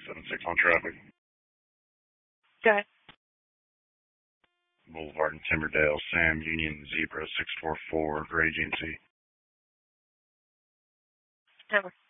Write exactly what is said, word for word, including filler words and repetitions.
seven six on traffic. Go ahead. Boulevard in Timberdale, Sam Union Zebra six four four, Gray G N C. Over.